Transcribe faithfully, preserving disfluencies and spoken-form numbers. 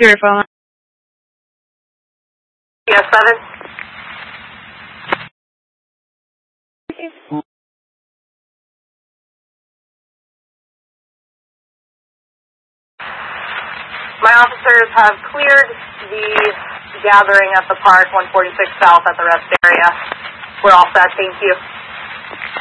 Your phone. Yes, seven. My officers have cleared the gathering at the park, one forty-six South at the rest area. We're all set. Thank you.